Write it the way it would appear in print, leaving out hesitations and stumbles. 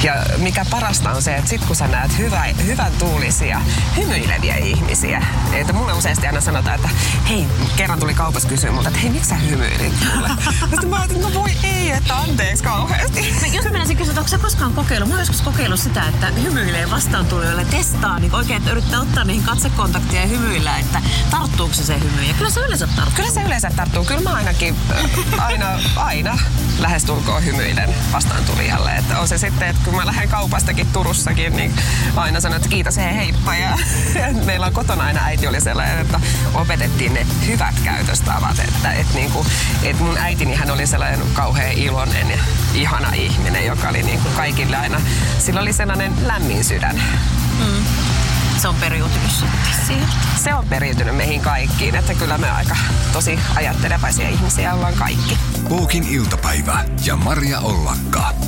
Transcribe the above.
Ja mikä parasta on se, että sit kun sä näet hyvän tuulisia, hymyileviä ihmisiä. Että mulle useasti aina sanotaan, että hei, kerran tuli kaupassa kysyä multa, että hei, miksi sä hymyilit mulle? Sitten mä ajattelin, että no voi ei, että anteeksi kauheasti. Jos mennäisin kysyä, että onko sä koskaan kokeillut? Mä oon joskus kokeillut sitä, että hymyilee vastaantulijoille, testaa niin oikein, että yrittää ottaa niihin katsekontaktia ja hymyillä, että tarttuuko se hymy. Ja kyllä se yleensä tarttuu. Kyllä se yleensä tarttuu. Kyllä mä ainakin aina lähestulkoon hymyilen vastaantulijalle. Että on se sitten, että kun mä lähden kaupastakin Turussakin, niin aina sanon, että kiitos, heippa. Ja meillä on kotona aina äiti oli sellainen, että opetettiin ne hyvät käytöstavat. Että mun äitini hän oli sellainen kauhean iloinen ja ihana ihminen, joka oli niin kuin kaikille aina, sillä oli sellainen lämmin sydän. Se on periytynyt siihen. Se on periytynyt meihin kaikkiin, että kyllä me aika tosi ajattelevaisia ihmisiä ollaan kaikki. Puukin iltapäivä ja Maria Ollakka.